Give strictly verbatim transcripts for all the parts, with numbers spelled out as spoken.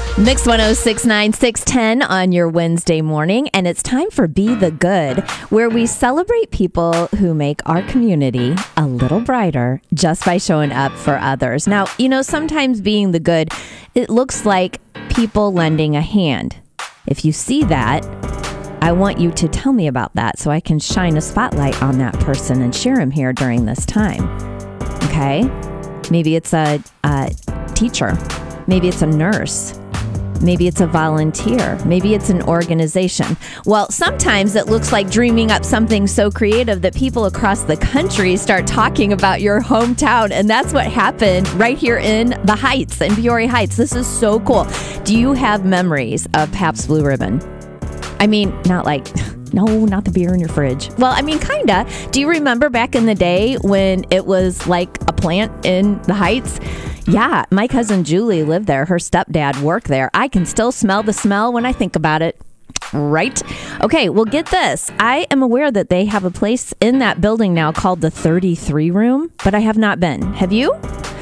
Mix one oh six point nine, six ten on your Wednesday morning, and it's time for Be the Good, where we celebrate people who make our community a little brighter just by showing up for others. Now, you know, sometimes being the good, it looks like people lending a hand. If you see that, I want you to tell me about that so I can shine a spotlight on that person and share him here during this time. Okay? Maybe it's a, a teacher. Maybe it's a nurse. Maybe it's a volunteer. Maybe it's an organization. Well, sometimes it looks like dreaming up something so creative that people across the country start talking about your hometown. And that's what happened right here in the Heights, in Peoria Heights. This is so cool. Do you have memories of Pabst Blue Ribbon? I mean, not like, no, not the beer in your fridge. Well, I mean, kinda. Do you remember back in the day when it was like a plant in the Heights? Yeah, my cousin Julie lived there. Her stepdad worked there. I can still smell the smell when I think about it. Right? Okay, well, get this. I am aware that they have a place in that building now called the thirty-three Room, but I have not been. Have you?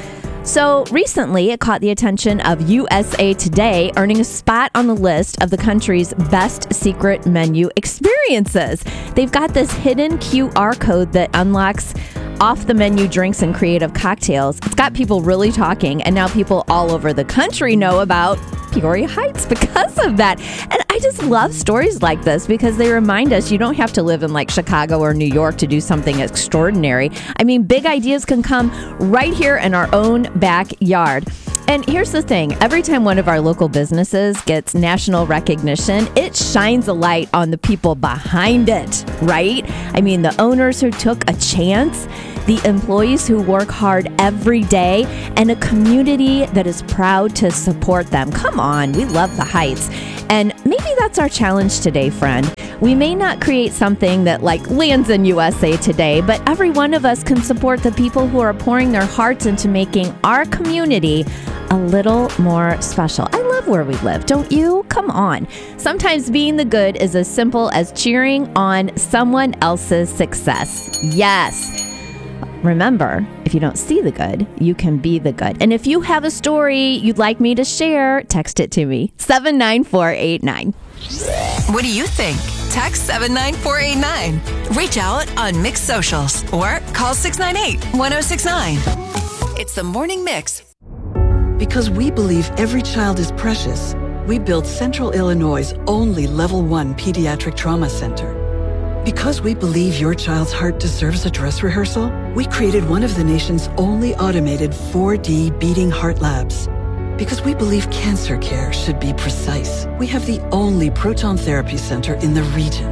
So recently, it caught the attention of U S A Today, earning a spot on the list of the country's best secret menu experiences. They've got this hidden Q R code that unlocks off-the-menu drinks and creative cocktails. It's got people really talking, and now people all over the country know about Peoria Heights because of that. And I just love stories like this because they remind us you don't have to live in like Chicago or New York to do something extraordinary. I mean, big ideas can come right here in our own backyard. And here's the thing. Every time one of our local businesses gets national recognition, it shines a light on the people behind it, right? I mean, the owners who took a chance, the employees who work hard every day, and a community that is proud to support them. Come on, we love the Heights. And maybe that's our challenge today, friend. We may not create something that like lands in U S A Today, but every one of us can support the people who are pouring their hearts into making our community a little more special. I love where we live, don't you? Come on. Sometimes being the good is as simple as cheering on someone else's success. Yes. Remember, if you don't see the good, you can be the good. And if you have a story you'd like me to share, text it to me, seven nine four eight nine. What do you think? Text seven nine four eight nine. Reach out on Mix Socials or call six nine eight, one oh six nine. It's the Morning Mix. Because we believe every child is precious, we built Central Illinois' only Level one Pediatric Trauma Center. Because we believe your child's heart deserves a dress rehearsal, we created one of the nation's only automated four D beating heart labs. Because we believe cancer care should be precise, we have the only proton therapy center in the region.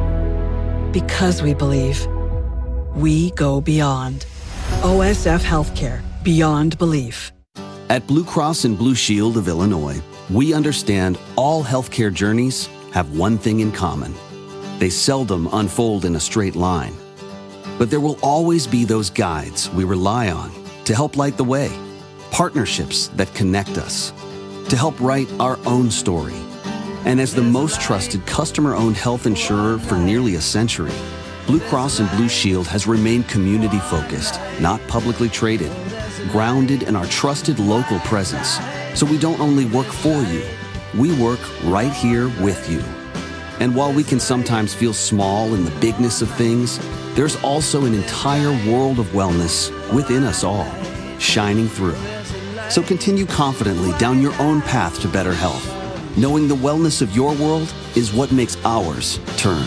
Because we believe, we go beyond. O S F Healthcare, beyond belief. At Blue Cross and Blue Shield of Illinois, we understand all healthcare journeys have one thing in common. They seldom unfold in a straight line. But there will always be those guides we rely on to help light the way, partnerships that connect us, to help write our own story. And as the most trusted customer-owned health insurer for nearly a century, Blue Cross and Blue Shield has remained community-focused, not publicly traded, grounded in our trusted local presence. So we don't only work for you, we work right here with you. And while we can sometimes feel small in the bigness of things, there's also an entire world of wellness within us all, shining through. So continue confidently down your own path to better health, knowing the wellness of your world is what makes ours turn.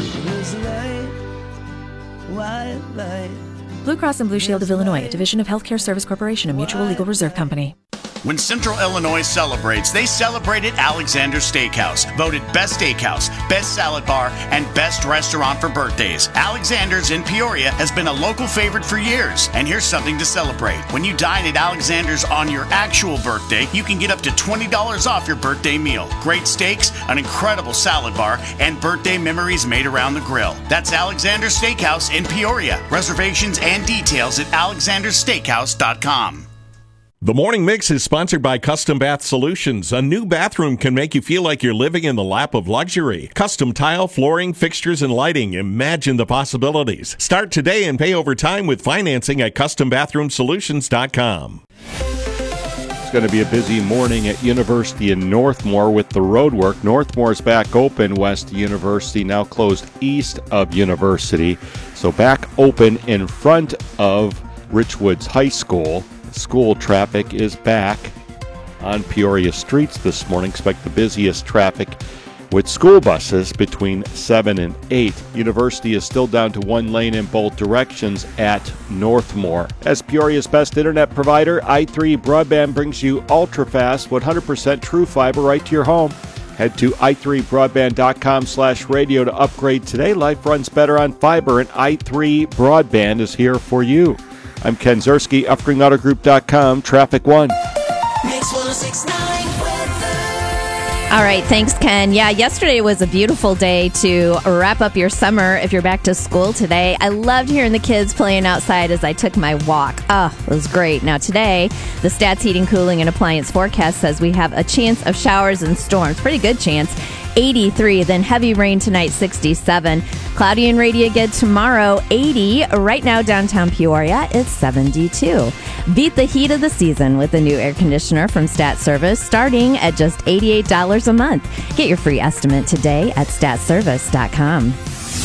Blue Cross and Blue Shield of Illinois, a division of Healthcare Service Corporation, a mutual legal reserve company. When Central Illinois celebrates, they celebrate at Alexander's Steakhouse. Voted Best Steakhouse, Best Salad Bar, and Best Restaurant for birthdays. Alexander's in Peoria has been a local favorite for years. And here's something to celebrate. When you dine at Alexander's on your actual birthday, you can get up to twenty dollars off your birthday meal. Great steaks, an incredible salad bar, and birthday memories made around the grill. That's Alexander's Steakhouse in Peoria. Reservations and details at alexanders steakhouse dot com. The Morning Mix is sponsored by Custom Bath Solutions. A new bathroom can make you feel like you're living in the lap of luxury. Custom tile, flooring, fixtures, and lighting. Imagine the possibilities. Start today and pay over time with financing at custom bathroom solutions dot com. Let's going to be a busy morning at University in Northmore with the road work. Northmore is back open west of University, now closed east of University. So back open in front of Richwoods High School. School traffic is back on Peoria streets this morning. Expect the busiest traffic with school buses between seven and eight. University is still down to one lane in both directions at Northmore. As Peoria's best internet provider, i three Broadband brings you ultra-fast, one hundred percent true fiber right to your home. Head to i three broadband dot com slash radio to upgrade today. Life runs better on fiber, and i three Broadband is here for you. I'm Ken Zerski, Uffring Auto Group dot com, Traffic One. Mix one oh six point nine. All right, thanks, Ken. Yeah, yesterday was a beautiful day to wrap up your summer if you're back to school today. I loved hearing the kids playing outside as I took my walk. Oh, it was great. Now today, the Stats Heating, Cooling, and Appliance forecast says we have a chance of showers and storms. Pretty good chance. eighty-three, then heavy rain tonight, sixty-seven. Cloudy and rainy again tomorrow, eighty. Right now, downtown Peoria, it's seventy-two. Beat the heat of the season with a new air conditioner from Stat Service, starting at just eighty-eight dollars a month. Get your free estimate today at stat service dot com.